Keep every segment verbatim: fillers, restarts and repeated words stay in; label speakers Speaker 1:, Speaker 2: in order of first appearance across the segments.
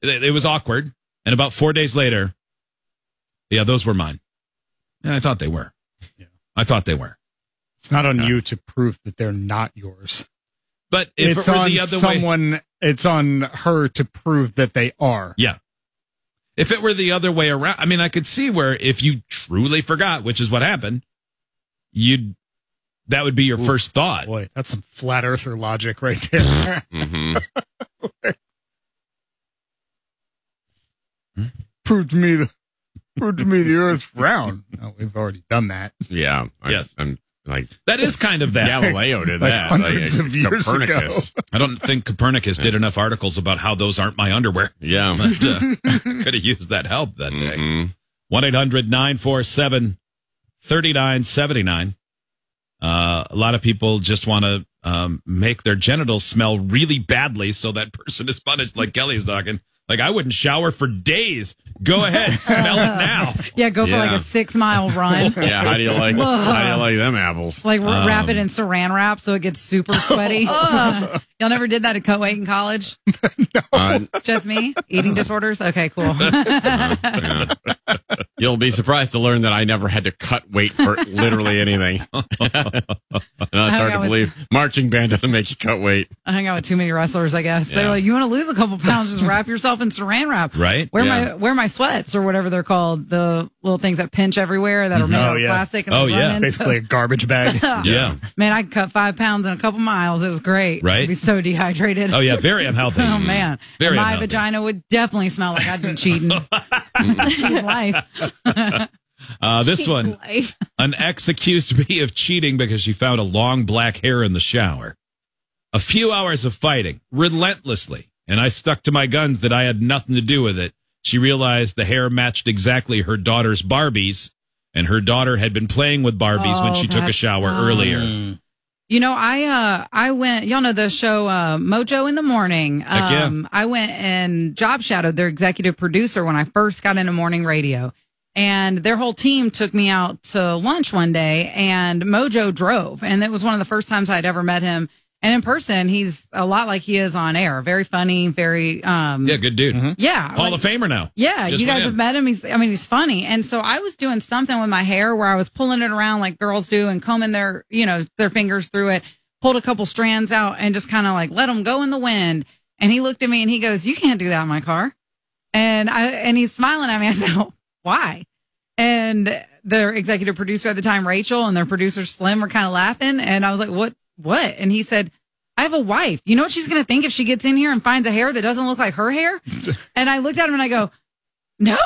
Speaker 1: it, it was awkward. And about four days later, yeah, those were mine. And I thought they were.
Speaker 2: Yeah.
Speaker 1: I thought they were.
Speaker 2: It's not on
Speaker 3: Yeah.
Speaker 2: you to prove that they're not yours.
Speaker 1: But if
Speaker 2: It's
Speaker 1: it were
Speaker 2: on
Speaker 1: the other
Speaker 2: someone.
Speaker 1: way,
Speaker 2: It's on her to prove that they are.
Speaker 1: yeah. If it were the other way around, I mean, I could see where if you truly forgot, which is what happened, you'd that would be your
Speaker 2: Ooh,
Speaker 1: first thought.
Speaker 2: Boy, that's some flat earther logic right there.
Speaker 3: Mm-hmm.
Speaker 2: Prove to me the prove to me the Earth's round. No, we've already done that.
Speaker 3: Yeah. I,
Speaker 1: Yes.
Speaker 3: I'm like
Speaker 1: That is kind of that.
Speaker 3: Galileo did
Speaker 2: Like
Speaker 3: that.
Speaker 2: hundreds of years
Speaker 3: Copernicus.
Speaker 1: I don't think Copernicus did enough articles about how those aren't my underwear.
Speaker 3: Yeah.
Speaker 1: But uh, could have used that help that day.
Speaker 3: Mhm.
Speaker 1: one eight hundred nine four seven three nine seven nine. Uh, a lot of people just want to um, make their genitals smell really badly so that person is punished, like Kelly's talking. Like, I wouldn't shower for days. Go ahead, smell it now.
Speaker 4: Yeah, go for
Speaker 3: Yeah.
Speaker 4: like a six mile run.
Speaker 3: Yeah. How do you like? How do you like them apples?
Speaker 4: Like
Speaker 1: Um,
Speaker 4: wrap it in saran wrap so it gets super sweaty. Y'all never did that at Coat Weight in college?
Speaker 3: Uh,
Speaker 4: Just me? Eating disorders? Okay, cool.
Speaker 3: yeah. You'll be surprised to learn that I never had to cut weight for literally anything. It's hard
Speaker 4: out
Speaker 3: to
Speaker 4: with-
Speaker 3: believe. Marching band doesn't make you cut weight.
Speaker 4: I hung out with too many wrestlers, I guess. They
Speaker 3: Yeah.
Speaker 4: were like, you want to lose a couple pounds, just wrap yourself in saran wrap.
Speaker 1: Right?
Speaker 4: Wear
Speaker 3: Yeah.
Speaker 4: my wear my sweats or whatever they're called, the little things that pinch everywhere that are made
Speaker 2: Oh,
Speaker 4: out of
Speaker 2: yeah.
Speaker 4: plastic. And
Speaker 1: Oh,
Speaker 4: they run
Speaker 1: yeah.
Speaker 4: in.
Speaker 2: Basically a garbage bag.
Speaker 1: Yeah.
Speaker 4: Man, I could cut five pounds in a couple miles. It was great.
Speaker 1: Right?
Speaker 4: I'd be so dehydrated.
Speaker 1: Oh, yeah, very unhealthy.
Speaker 4: Oh, man.
Speaker 1: Very
Speaker 4: My
Speaker 1: unhealthy.
Speaker 4: vagina would definitely smell like I'd been cheating. Cheating life.
Speaker 1: Uh, this one,
Speaker 5: Life.
Speaker 1: an ex accused me of cheating because she found a long black hair in the shower. A few hours of fighting, relentlessly, and I stuck to my guns that I had nothing to do with it. She realized the hair matched exactly her daughter's Barbies, and her daughter had been playing with Barbies when
Speaker 4: Oh,
Speaker 1: she took a
Speaker 4: that
Speaker 1: shower
Speaker 4: sucks.
Speaker 1: earlier.
Speaker 4: You know, I uh I went, y'all know the show uh Mojo in the Morning.
Speaker 1: Heck yeah.
Speaker 4: Um I went and job shadowed their executive producer when I first got into morning radio. And their whole team took me out to lunch one day and Mojo drove. And it was one of the first times I'd ever met him. And in person, he's a lot like he is on air. Very funny, very um
Speaker 1: Yeah, good dude.
Speaker 4: yeah.
Speaker 1: Hall
Speaker 4: like-
Speaker 1: of Famer now.
Speaker 4: Yeah,
Speaker 1: Just
Speaker 4: you
Speaker 1: went
Speaker 4: guys
Speaker 1: in.
Speaker 4: have met him. He's, I mean, he's funny. And so I was doing something with my hair where I was pulling it around like girls do and combing their, you know, their fingers through it, pulled a couple strands out and just kind of like let them go in the wind. And he looked at me and he goes, "You can't do that in my car." And I, and he's smiling at me. I said, "Oh, why?" And their executive producer at the time, Rachel, and their producer Slim were kind of laughing. And I was like, "What, what?" And he said, "I have a wife. You know what she's going to think if she gets in here and finds a hair that doesn't look like her hair?" And I looked at him and I go, "No,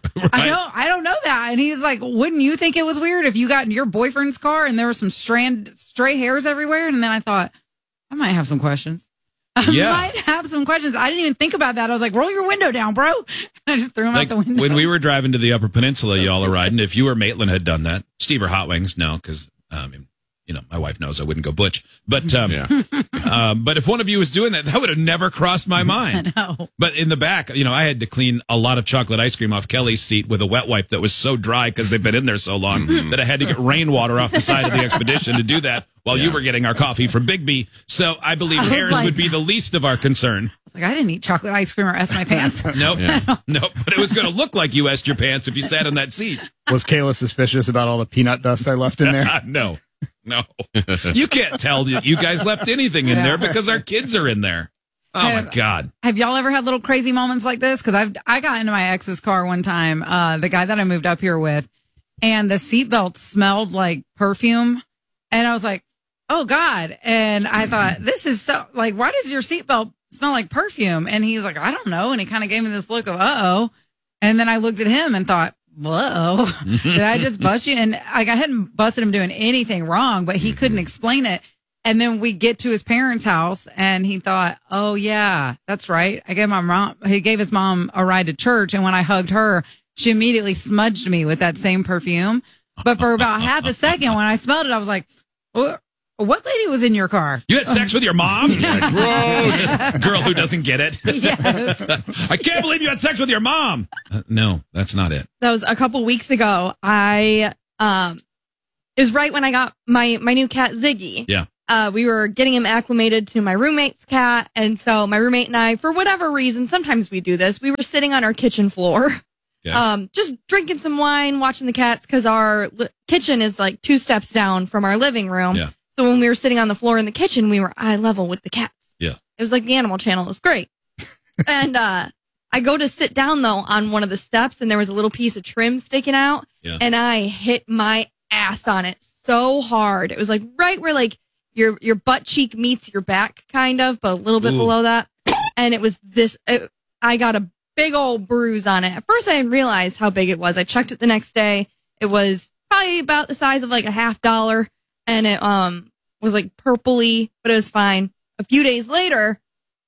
Speaker 4: I don't, I don't know that." And he's like, "Wouldn't you think it was weird if you got in your boyfriend's car and there were some strand, stray hairs everywhere?" And then I thought, I might have some questions. I
Speaker 1: Yeah.
Speaker 4: might have some questions. I didn't even think about that. I was like, "Roll your window down, bro." And I just threw him
Speaker 1: Like
Speaker 4: out the window.
Speaker 1: when we were driving to the Upper Peninsula, y'all are riding. If you or Maitland had done that, Steve or Hot Wings, no, because I mean, you know, my wife knows I wouldn't go butch. But um,
Speaker 3: Yeah.
Speaker 1: um, but if one of you was doing that, that would have never crossed my mind.
Speaker 4: No.
Speaker 1: But in the back, you know, I had to clean a lot of chocolate ice cream off Kelly's seat with a wet wipe that was so dry because they've been in there so long that I had to get rainwater off the side of the expedition to do that while you
Speaker 3: Yeah.
Speaker 1: were getting our coffee from Bigby. So I believe
Speaker 4: I was
Speaker 1: hairs
Speaker 4: like-
Speaker 1: would be the least of our concern.
Speaker 4: I was like, I didn't eat chocolate ice cream or S my pants.
Speaker 1: Nope.
Speaker 3: Yeah.
Speaker 1: Nope. But it was going to look like you asked your pants if you sat in that seat.
Speaker 2: Was Kayla suspicious about all the peanut dust I left in there?
Speaker 1: no. No. You can't tell that you guys left anything in there because our kids are in there. Oh, my
Speaker 4: Have-
Speaker 1: God.
Speaker 4: Have y'all ever had little crazy moments like this? Because I've I got into my ex's car one time, uh, the guy that I moved up here with, and the seatbelt smelled like perfume, and I was like, "Oh God!" And I thought, "This is so like, why does your seatbelt smell like perfume?" And he's like, "I don't know," and he kind of gave me this look of "uh oh," and then I looked at him and thought, "Whoa, did I just bust you?" And like I hadn't busted him doing anything wrong, but he couldn't explain it. And then we get to his parents' house and he thought, "Oh yeah, that's right. I gave my mom, he gave his mom a ride to church. And when I hugged her, she immediately smudged me with that same perfume. But for about half a second, when I smelled it, I was like, "What what lady was in your car?"
Speaker 1: You had sex with your mom? Gross. Girl who doesn't get it.
Speaker 4: Yes.
Speaker 1: I can't believe you had sex with your mom. Uh, no, that's not it.
Speaker 5: That was a couple weeks ago. I, um, it was right when I got my, my new cat, Ziggy.
Speaker 1: Yeah.
Speaker 5: Uh, we were getting him acclimated to my roommate's cat. And so my roommate and I, for whatever reason, sometimes we do this, we were sitting on our kitchen floor,
Speaker 1: Yeah.
Speaker 5: um, just drinking some wine, watching the cats, because our li- kitchen is like two steps down from our living room.
Speaker 1: Yeah.
Speaker 5: So when we were sitting on the floor in the kitchen, we were eye level with the cats.
Speaker 1: Yeah.
Speaker 5: It was like the Animal Channel. It was great. And uh, I go to sit down, though, on one of the steps, and there was a little piece of trim sticking out.
Speaker 1: Yeah.
Speaker 5: And I hit my ass on it so hard. It was like right where like your your butt cheek meets your back, kind of, but a little bit
Speaker 1: Ooh.
Speaker 5: below that. And it was this, it, I got a big old bruise on it. At first, I didn't realize how big it was. I checked it the next day. It was probably about the size of like a half dollar. And it um was like purpley, but it was fine. A few days later,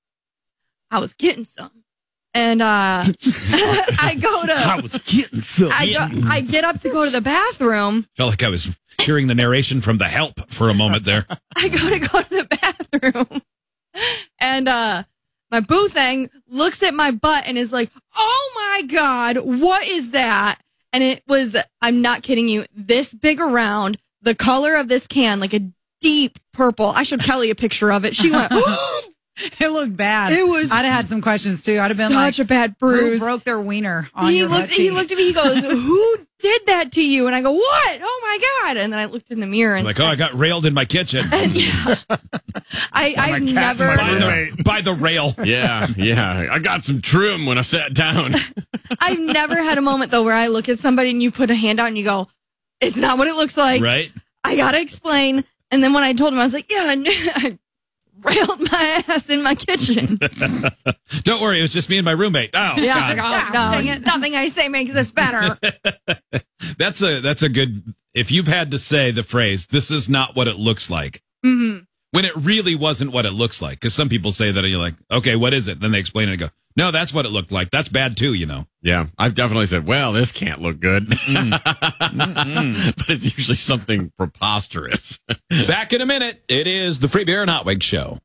Speaker 5: I was getting some. And uh I go to
Speaker 2: I was getting some.
Speaker 5: I go, I get up to go to the bathroom.
Speaker 1: Felt like I was hearing the narration from The Help for a moment there.
Speaker 5: I go to go to the bathroom. And uh my boo thing looks at my butt and is like, "Oh my God, what is that?" And it was, I'm not kidding you, this big around, the color of this can, like a deep purple. I showed Kelly a picture of it. She went,
Speaker 4: It looked bad.
Speaker 5: It was
Speaker 4: I'd have had some questions too. I'd have been
Speaker 5: such
Speaker 4: like,
Speaker 5: a bad
Speaker 4: who
Speaker 5: bruise.
Speaker 4: broke their wiener on
Speaker 5: He
Speaker 4: your
Speaker 5: looked,
Speaker 4: butt
Speaker 5: he
Speaker 4: cheek?
Speaker 5: looked at me, he goes, "Who did that to you?" And I go, "What? Oh my God." And then I looked in the mirror and
Speaker 1: Like, oh, I got railed in my kitchen.
Speaker 5: and yeah. I,
Speaker 2: my
Speaker 5: I've
Speaker 2: cat and
Speaker 5: never,
Speaker 2: my
Speaker 1: by,
Speaker 2: roommate.
Speaker 1: the, by the rail.
Speaker 3: Yeah, yeah. I got some trim when I sat down.
Speaker 5: I've never had a moment though where I look at somebody and you put a hand out and you go, "It's not what it looks like."
Speaker 1: Right?
Speaker 5: I gotta explain. And then when I told him, I was like, "Yeah, I, knew- I railed my ass in my kitchen."
Speaker 1: Don't worry, it was just me and my roommate. Oh,
Speaker 5: Yeah,
Speaker 1: God.
Speaker 5: oh, no, dang it. Nothing I say makes this better.
Speaker 1: That's a that's a good. If you've had to say the phrase, "This is not what it looks like,"
Speaker 5: hmm
Speaker 1: when it really wasn't what it looks like, because some people say that and you're like, "Okay, what is it?" Then they explain it and go, "No, that's what it looked like. That's bad too," you know.
Speaker 3: Yeah, I've definitely said, well, this can't look good. But it's usually something preposterous.
Speaker 1: Back in a minute. It is the Free Beer and Hot Wings Show.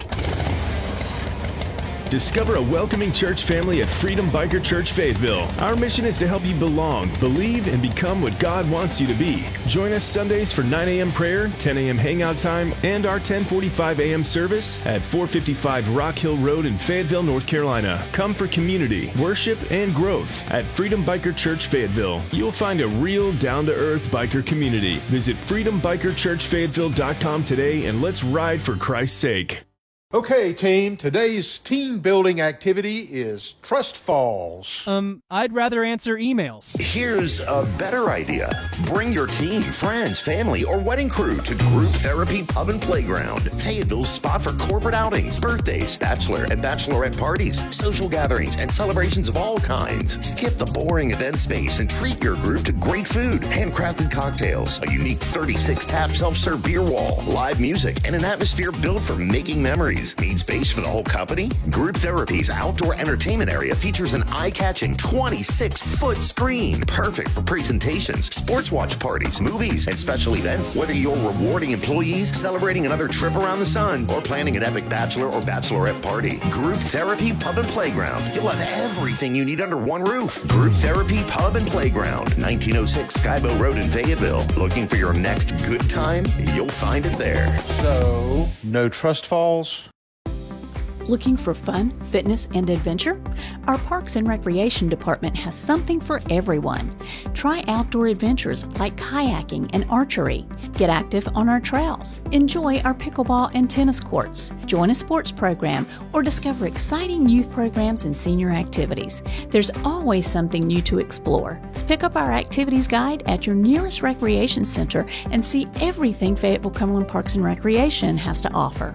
Speaker 6: Discover a welcoming church family at Freedom Biker Church Fayetteville. Our mission is to help you belong, believe, and become what God wants you to be. Join us Sundays for nine a.m. prayer, ten a.m. hangout time, and our ten forty-five a.m. service at four fifty-five Rock Hill Road in Fayetteville, North Carolina. Come for community, worship, and growth at Freedom Biker Church Fayetteville. You'll find a real, down-to-earth biker community. Visit freedom biker church fayetteville dot com today and let's ride for Christ's sake.
Speaker 7: Okay, team, today's team building activity is Trust Falls.
Speaker 8: Um, I'd rather answer emails.
Speaker 9: Here's a better idea. Bring your team, friends, family, or wedding crew to Group Therapy Pub and Playground, Fayetteville's spot for corporate outings, birthdays, bachelor and bachelorette parties, social gatherings, and celebrations of all kinds. Skip the boring event space and treat your group to great food, handcrafted cocktails, a unique thirty-six tap self-serve beer wall, live music, and an atmosphere built for making memories. Need space for the whole company? Group Therapy's outdoor entertainment area features an eye-catching twenty-six foot screen, perfect for presentations, sports watch parties, movies, and special events. Whether you're rewarding employees, celebrating another trip around the sun, or planning an epic bachelor or bachelorette party, Group Therapy Pub and Playground. You'll have everything you need under one roof. Group Therapy Pub and Playground, nineteen oh six Skybow Road in Fayetteville. Looking for your next good time? You'll find it there.
Speaker 7: So, no Trust Falls?
Speaker 10: Looking for fun, fitness, and adventure? Our Parks and Recreation Department has something for everyone. Try outdoor adventures like kayaking and archery. Get active on our trails. Enjoy our pickleball and tennis courts. Join a sports program or discover exciting youth programs and senior activities. There's always something new to explore. Pick up our activities guide at your nearest recreation center and see everything Fayetteville Cumberland Parks and Recreation has to offer.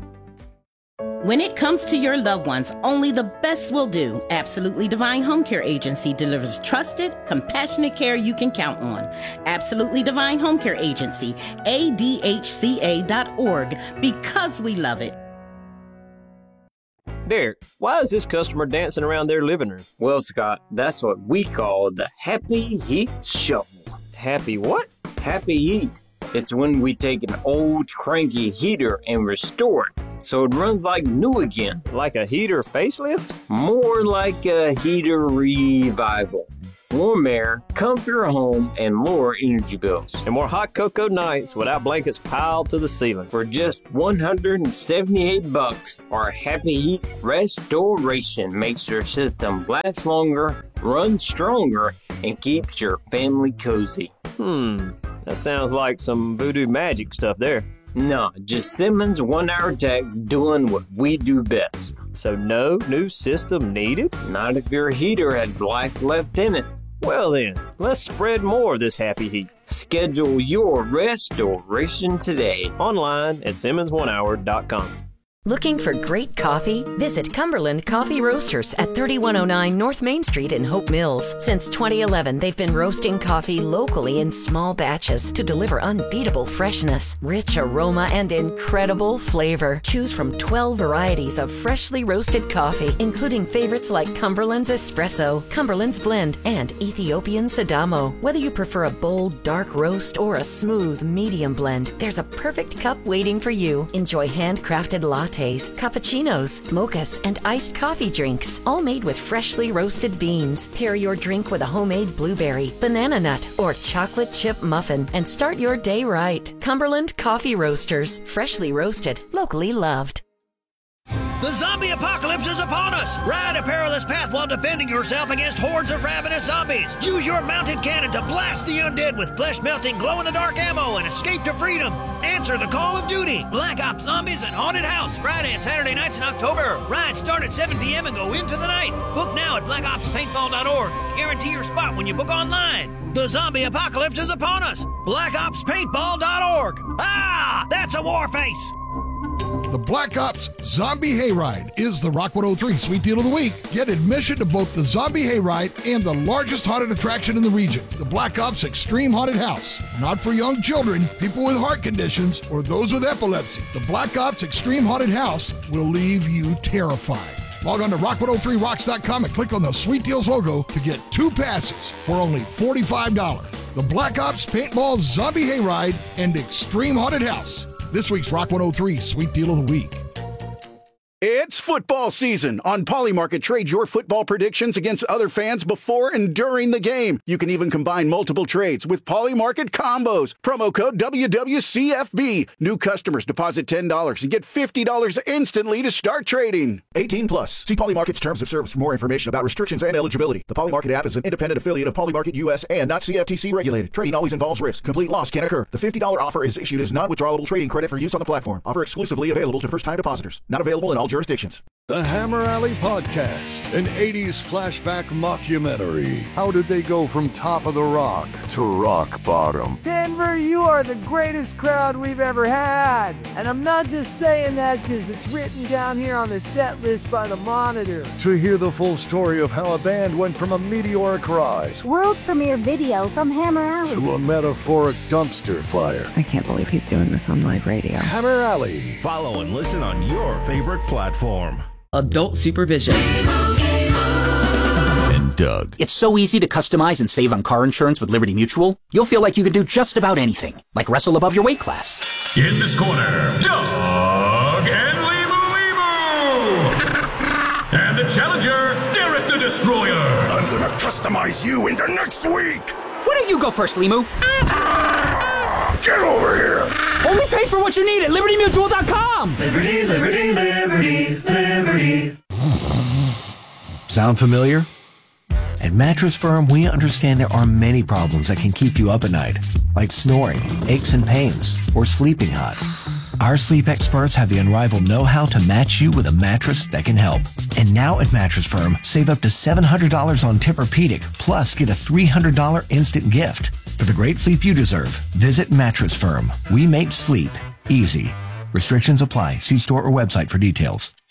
Speaker 11: When it comes to your loved ones, only the best will do. Absolutely Divine Home Care Agency delivers trusted, compassionate care you can count on. Absolutely Divine Home Care Agency, A D H C A dot org, because we love it.
Speaker 12: Derek, why is this customer dancing around their living room? Well, Scott, that's what we call the Happy Heat Shuffle. Happy what? Happy Heat. It's when we take an old cranky heater and restore it so it runs like new again. Like a heater facelift? More like a heater revival. warm air, comfier home, and lower energy bills.
Speaker 13: And more hot cocoa nights without blankets piled to the ceiling.
Speaker 12: For just one hundred seventy-eight bucks, our Happy Heat Restoration makes your system last longer, run stronger, and keeps your family cozy.
Speaker 13: Hmm, that sounds like some voodoo magic stuff there.
Speaker 12: Nah, just Simmons one-hour techs doing what we do best.
Speaker 13: So no new system needed?
Speaker 12: Not if your heater has life left in it.
Speaker 13: Well then, let's spread more of this happy heat.
Speaker 12: Schedule your restoration today.
Speaker 13: Online at Simmons one hour dot com.
Speaker 14: Looking for great coffee? Visit Cumberland Coffee Roasters at thirty-one oh nine North Main Street in Hope Mills. Since twenty eleven, they've been roasting coffee locally in small batches to deliver unbeatable freshness, rich aroma, and incredible flavor. Choose from twelve varieties of freshly roasted coffee, including favorites like Cumberland's Espresso, Cumberland's Blend, and Ethiopian Sadamo. Whether you prefer a bold, dark roast or a smooth, medium blend, there's a perfect cup waiting for you. Enjoy handcrafted lattes, cappuccinos, mochas, and iced coffee drinks, all made with freshly roasted beans. Pair your drink with a homemade blueberry, banana nut, or chocolate chip muffin, and start your day right. Cumberland Coffee Roasters, freshly roasted, locally loved.
Speaker 15: The zombie apocalypse is upon us! Ride a perilous path while defending yourself against hordes of ravenous zombies! Use your mounted cannon to blast the undead with flesh-melting, glow-in-the-dark ammo and escape to freedom! Answer the call of duty! Black Ops Zombies and Haunted House, Friday and Saturday nights in October. Rides start at seven p.m. and go into the night. Book now at black ops paintball dot org. Guarantee your spot when you book online. The zombie apocalypse is upon us! black ops paintball dot org. Ah! That's a war face!
Speaker 16: The Black Ops Zombie Hayride is the Rock one oh three Sweet Deal of the Week. Get admission to both the Zombie Hayride and the largest haunted attraction in the region, the Black Ops Extreme Haunted House. Not for young children, people with heart conditions, or those with epilepsy. The Black Ops Extreme Haunted House will leave you terrified. Log on to rock one oh three rocks dot com and click on the Sweet Deals logo to get two passes for only forty-five dollars. The Black Ops Paintball Zombie Hayride and Extreme Haunted House. This week's Rock one oh three Sweet Deal of the Week.
Speaker 17: It's football season. On Polymarket, trade your football predictions against other fans before and during the game. You can even combine multiple trades with Polymarket combos. Promo code W W C F B. New customers deposit ten dollars and get fifty dollars instantly to start trading. eighteen plus. See Polymarket's terms of service for more information about restrictions and eligibility. The Polymarket app is an independent affiliate of Polymarket U S and not C F T C regulated. Trading always involves risk. Complete loss can occur. The fifty dollars offer is issued as non-withdrawable trading credit for use on the platform. Offer exclusively available to first-time depositors. Not available in all jurisdictions.
Speaker 18: The Hammer Alley Podcast, an eighties flashback mockumentary. How did they go from top of the rock to rock bottom?
Speaker 19: Denver, you are the greatest crowd we've ever had. And I'm not just saying that because it's written down here on the set list by the Monitor.
Speaker 18: To hear the full story of how a band went from a meteoric rise,
Speaker 20: world premiere video from Hammer Alley,
Speaker 18: to a metaphoric dumpster fire.
Speaker 21: I can't believe he's doing this on live radio.
Speaker 18: Hammer Alley.
Speaker 22: Follow and listen on your favorite platform.
Speaker 23: Adult supervision.
Speaker 22: And Doug.
Speaker 24: It's so easy to customize and save on car insurance with Liberty Mutual. You'll feel like you can do just about anything, like wrestle above your weight class.
Speaker 25: In this corner, Doug and Leemu Leemu. And the challenger, Derek the Destroyer.
Speaker 26: I'm gonna customize you into next week.
Speaker 24: Why don't you go first, Leemu?
Speaker 26: Get over here!
Speaker 23: Only pay for what you need at liberty mutual dot com!
Speaker 25: Liberty, liberty, liberty, liberty.
Speaker 27: Sound familiar? At Mattress Firm, we understand there are many problems that can keep you up at night, like snoring, aches and pains, or sleeping hot. Our sleep experts have the unrivaled know-how to match you with a mattress that can help. And now at Mattress Firm, save up to seven hundred dollars on Tempur-Pedic, plus get a three hundred dollars instant gift. For the great sleep you deserve, visit Mattress Firm. We make sleep easy. Restrictions apply. See store or website for details.